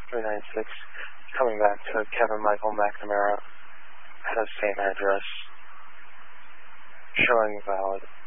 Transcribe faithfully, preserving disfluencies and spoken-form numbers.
three nine six, coming back to Kevin Michael McNamara at the same address, showing valid.